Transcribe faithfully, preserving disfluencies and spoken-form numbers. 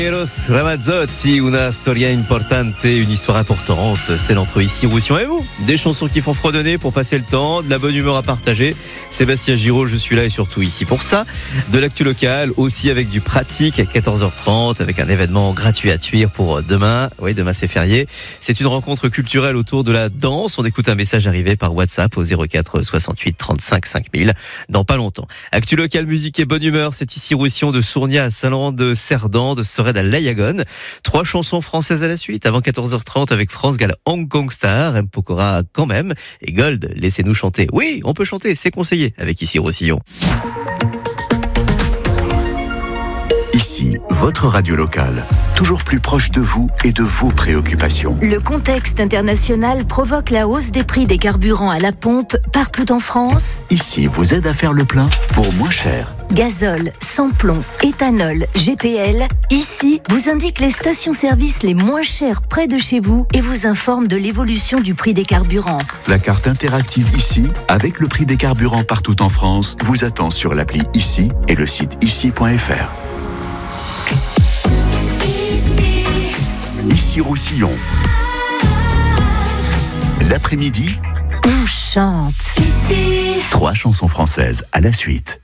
Eros Ramazzotti, una storia importante, une histoire importante, celle entre ici, Roussillon et vous. Des chansons qui font fredonner pour passer le temps, de la bonne humeur à partager. Sébastien Giraud, je suis là et surtout ici pour ça. De l'actu locale, aussi avec du pratique à quatorze heures trente, avec un événement gratuit à Thuir pour demain. Oui, demain c'est férié. C'est une rencontre culturelle autour de la danse. On écoute un message arrivé par WhatsApp au zéro quatre soixante-huit trente-cinq cinq mille dans pas longtemps. Actu locale, musique et bonne humeur, c'est ici Roussillon, de Sournia à Saint-Laurent de Cerdan, de Sorède à Layagon. Trois chansons françaises à la suite avant quatorze heures trente avec France Gall, Hong Kong Star, M. Pokora quand même et Gold, laissez-nous chanter. Oui, on peut chanter, c'est conseillé avec ici Roussillon. Ici, votre radio locale, toujours plus proche de vous et de vos préoccupations. Le contexte international provoque la hausse des prix des carburants à la pompe partout en France. Ici, vous aide à faire le plein pour moins cher. Gazole, sans-plomb, éthanol, G P L. Ici, vous indique les stations-service les moins chères près de chez vous et vous informe de l'évolution du prix des carburants. La carte interactive Ici, avec le prix des carburants partout en France, vous attend sur l'appli Ici et le site ici point f r. Ici Roussillon. L'après-midi, on chante. Ici. Trois chansons françaises à la suite.